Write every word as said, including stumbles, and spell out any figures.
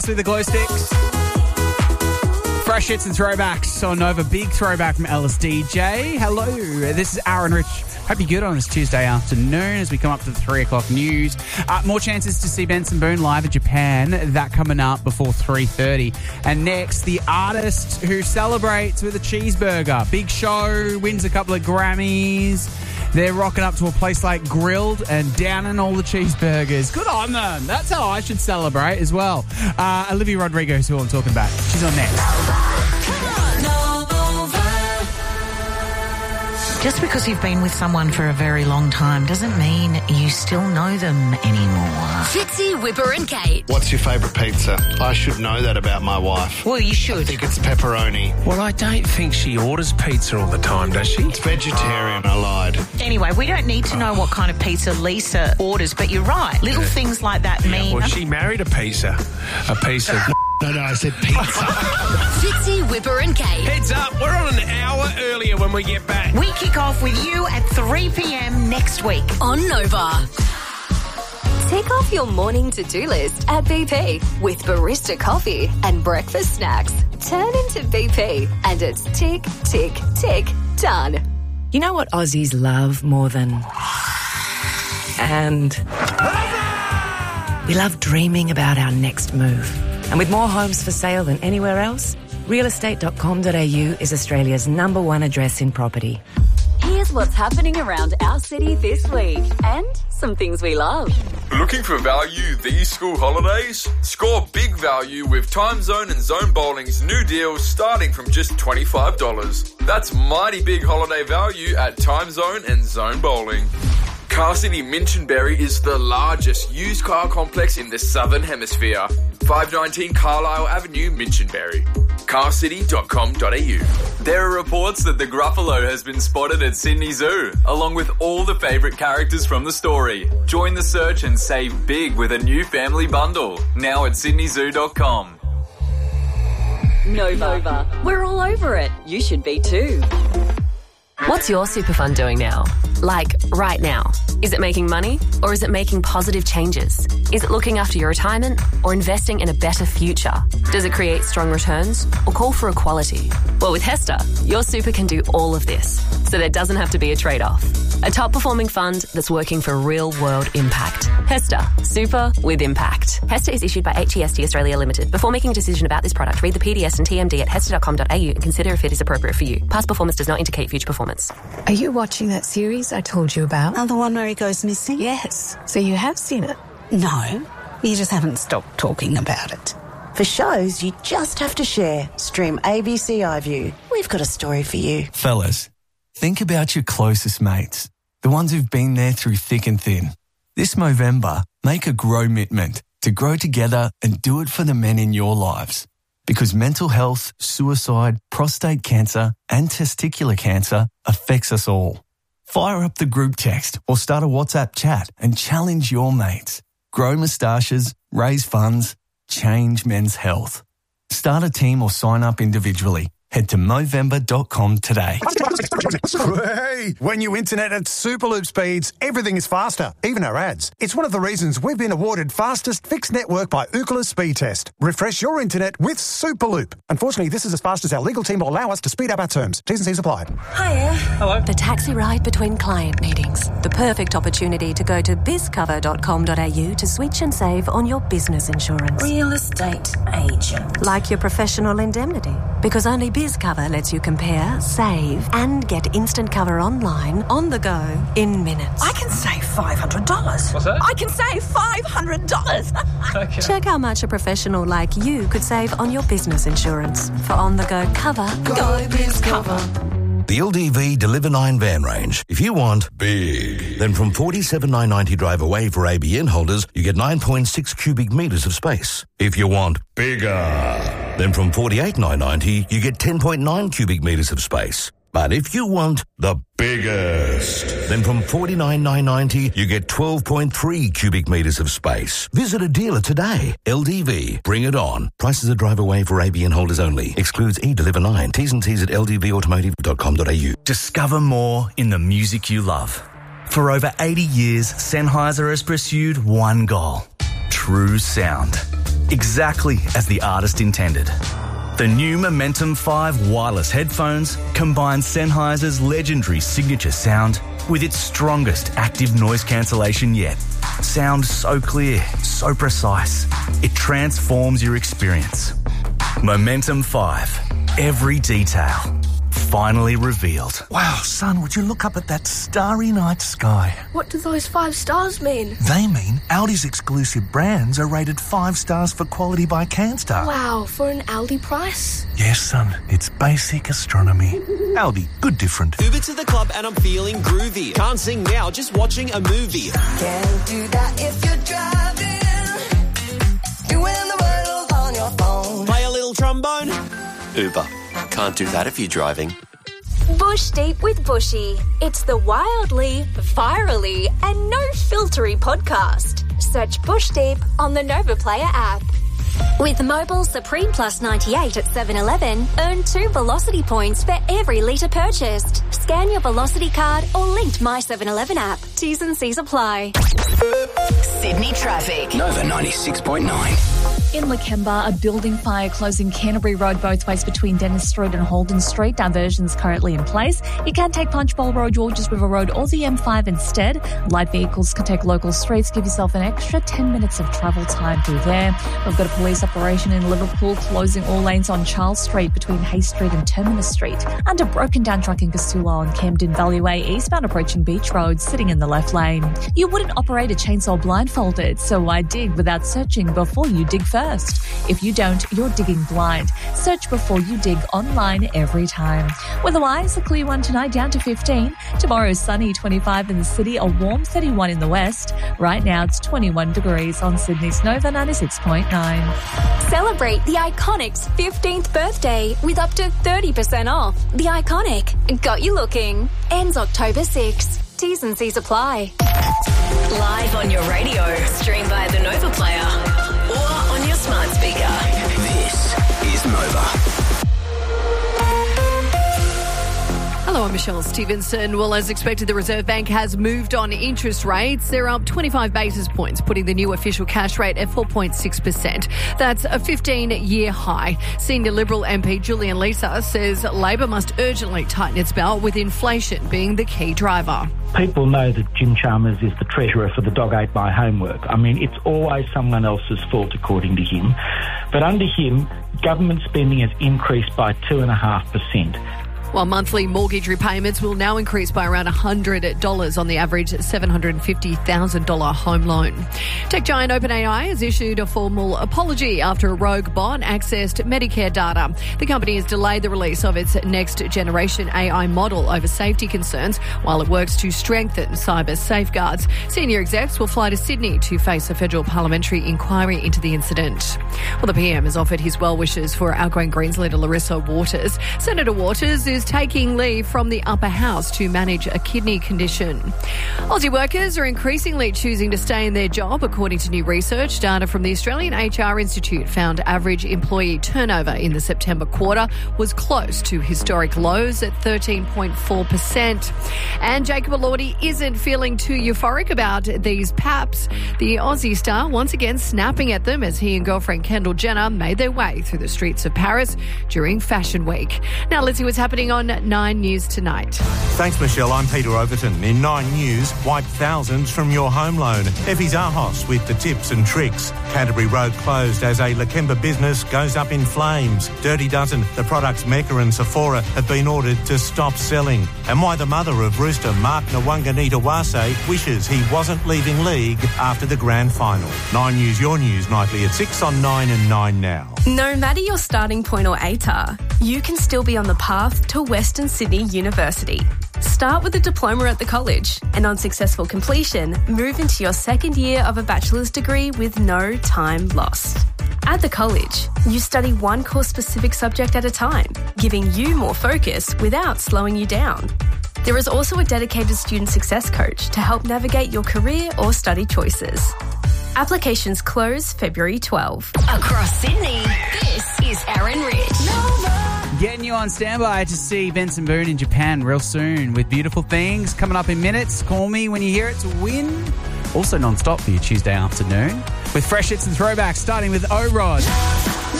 With the glow sticks. Fresh hits and throwbacks on Nova. Big throwback from L S D J. Hello, this is Aaron Rich. Hope you're good on this Tuesday afternoon as we come up to the three o'clock news. Uh, more chances to see Benson Boone live at Japan. That coming up before three thirty. And next, the artist who celebrates with a cheeseburger. Big show, wins a couple of Grammys. They're rocking up to a place like Grilled and downing all the cheeseburgers. Good on them. That's how I should celebrate as well. Uh, Olivia Rodrigo is who I'm talking about. She's on next. Just because you've been with someone for a very long time doesn't mean you still know them anymore. Fitzy, Whipper and Kate. What's your favourite pizza? I should know that about my wife. Well, you should. I think it's pepperoni. Well, I don't think she orders pizza all the time, does she? It's vegetarian, I lied. Anyway, we don't need to know what kind of pizza Lisa orders, but you're right. Little yeah. things like that mean... Well, she married a pizza. A piece of... No, no, I said pizza. Fitzy, Whipper and Kate. Heads up, we're on an hour earlier when we get back. We kick off with you at three p.m. next week. On Nova. Tick off your morning to-do list at B P with barista coffee and breakfast snacks. Turn into B P and it's tick, tick, tick, done. You know what Aussies love more than... And... We love dreaming about our next move. And with more homes for sale than anywhere else, real estate dot com dot a u is Australia's number one address in property. Here's what's happening around our city this week and some things we love. Looking for value these school holidays? Score big value with Time Zone and Zone Bowling's new deals starting from just twenty-five dollars. That's mighty big holiday value at Time Zone and Zone Bowling. Car City Minchinbury is the largest used car complex in the Southern Hemisphere. five nineteen Carlisle Avenue, Minchinbury. car city dot com dot a u. There are reports that the Gruffalo has been spotted at Sydney Zoo, along with all the favourite characters from the story. Join the search and save big with a new family bundle, now at sydney zoo dot com. Nova. Nova. We're all over it. You should be too. What's your super fund doing now? Like, right now. Is it making money or is it making positive changes? Is it looking after your retirement or investing in a better future? Does it create strong returns or call for equality? Well, with Hester, your super can do all of this, so there doesn't have to be a trade-off. A top-performing fund that's working for real-world impact. Hester, super with impact. Hester is issued by H E S T Australia Limited. Before making a decision about this product, read the P D S and T M D at hester dot com dot a u and consider if it is appropriate for you. Past performance does not indicate future performance. Are you watching that series I told you about? Oh, the one where he goes missing? Yes. So you have seen it? No. You just haven't stopped talking about it. For shows you just have to share, stream A B C iView. We've got a story for you. Fellas, think about your closest mates, the ones who've been there through thick and thin. This Movember, make a grow commitment to grow together and do it for the men in your lives. Because mental health, suicide, prostate cancer and testicular cancer affects us all. Fire up the group text or start a WhatsApp chat and challenge your mates. Grow moustaches, raise funds, change men's health. Start a team or sign up individually. Head to movember dot com today. Hey, when you internet at Superloop speeds, everything is faster, even our ads. It's one of the reasons we've been awarded fastest fixed network by Ookla Speed Test. Refresh your internet with Superloop. Unfortunately, this is as fast as our legal team will allow us to speed up our terms. T's and C's apply. Hiya. Hello. The taxi ride between client meetings. The perfect opportunity to go to biz cover dot com dot a u to switch and save on your business insurance. Real estate agent. Like your professional indemnity. Because only BizCover lets you compare, save, and get instant cover online, on the go, in minutes. I can save five hundred dollars. What's that? I can save five hundred dollars. Okay. Check how much a professional like you could save on your business insurance. For on-the-go cover, go, go BizCover. The L D V Deliver nine van range. If you want big, then from forty-seven thousand nine hundred ninety drive away for A B N holders, you get nine point six cubic metres of space. If you want bigger, then from forty-eight thousand nine hundred ninety, you get ten point nine cubic metres of space. But if you want the biggest, then from forty-nine thousand nine hundred ninety, you get twelve point three cubic metres of space. Visit a dealer today. L D V, bring it on. Prices are drive away for A B N holders only. Excludes E-Deliver nine. T's and C's at l d v automotive dot com dot a u. Discover more in the music you love. For over eighty years, Sennheiser has pursued one goal: true sound. exactly as the artist intended. The new Momentum five wireless headphones combine Sennheiser's legendary signature sound with its strongest active noise cancellation yet. Sound so clear, so precise, it transforms your experience. Momentum five, every detail, finally revealed. Wow, son, would you look up at that starry night sky? What do those five stars mean? They mean Aldi's exclusive brands are rated five stars for quality by CanStar. Wow, for an Aldi price? Yes, son, it's basic astronomy. Aldi, good different. Uber to the club and I'm feeling groovy. Can't sing now, just watching a movie. Can't do that if you're driving. Doing the world on your phone. Play a little trombone. Uber. Can't do that if you're driving. Bush Deep with Bushy. It's the wildly, virally, and no-filtery podcast. Search Bush Deep on the Nova Player app. With Mobile Supreme Plus ninety-eight at seven eleven, earn two Velocity points for every litre purchased. Scan your Velocity card or linked My seven eleven app. T's and C's apply. Sydney traffic. Nova ninety-six point nine. In Lakemba, a building fire closing Canterbury Road both ways between Dennis Street and Holden Street. Diversions currently in place. You can take Punchbowl Road, Georges River Road or the M five instead. Light vehicles can take local streets. Give yourself an extra ten minutes of travel time through there. We've got a police operation in Liverpool closing all lanes on Charles Street between Hay Street and Terminus Street. And a broken down truck in Castula on Camden Valley Way eastbound approaching Beach Road sitting in the left lane. You wouldn't operate a chainsaw blindfolded, so why dig without searching before you dig first? If you don't, you're digging blind. Search before you dig online every time. Weather-wise, a clear one tonight down to fifteen. Tomorrow, sunny, twenty-five in the city, a warm thirty-one in the west. Right now, it's twenty-one degrees on Sydney's Nova ninety-six point nine. Celebrate the Iconic's fifteenth birthday with up to thirty percent off. The Iconic got you looking. Ends October sixth. T's and C's apply. Live on your radio, stream by the Nova Player or on your smart speaker. This is Nova. Hello, I'm Michelle Stevenson. Well, as expected, the Reserve Bank has moved on interest rates. They're up twenty-five basis points, putting the new official cash rate at four point six percent. That's a fifteen-year high. Senior Liberal M P Julian Leeser says Labor must urgently tighten its belt, with inflation being the key driver. People know that Jim Chalmers is the treasurer for the Dog Ate My Homework. I mean, it's always someone else's fault, according to him. But under him, government spending has increased by two point five percent. While monthly mortgage repayments will now increase by around one hundred dollars on the average seven hundred fifty thousand dollars home loan. Tech giant OpenAI has issued a formal apology after a rogue bot accessed Medicare data. The company has delayed the release of its next generation A I model over safety concerns while it works to strengthen cyber safeguards. Senior execs will fly to Sydney to face a federal parliamentary inquiry into the incident. Well, the P M has offered his well wishes for outgoing Greens leader Larissa Waters. Senator Waters is taking leave from the upper house to manage a kidney condition. Aussie workers are increasingly choosing to stay in their job, according to new research. Data from the Australian H R Institute found average employee turnover in the September quarter was close to historic lows at thirteen point four percent. And Jacob Elordi isn't feeling too euphoric about these paps. The Aussie star once again snapping at them as he and girlfriend Kendall Jenner made their way through the streets of Paris during Fashion Week. Now let's see what's happening on Nine News tonight. Thanks, Michelle. I'm Peter Overton. In Nine News, wipe thousands from your home loan. Effie's Ahos with the tips and tricks. Canterbury Road closed as a Lakemba business goes up in flames. Dirty Dozen, the products Mecca and Sephora have been ordered to stop selling. And why the mother of rooster Mark Nwanganita-Wase wishes he wasn't leaving league after the grand final. Nine News, your news nightly at six on Nine and Nine Now. No matter your starting point or A T A R, you can still be on the path to Western Sydney University. Start with a diploma at the college and on successful completion, move into your second year of a bachelor's degree with no time lost. At the college, you study one course-specific subject at a time, giving you more focus without slowing you down. There is also a dedicated student success coach to help navigate your career or study choices. Applications close February twelfth. Across Sydney, this is Aaron Rich. Nova. Getting you on standby to see Benson Boone in Japan real soon with Beautiful Things coming up in minutes. Call me when you hear it to win. Also non-stop for your Tuesday afternoon. with fresh hits and throwbacks, starting with O-Rod.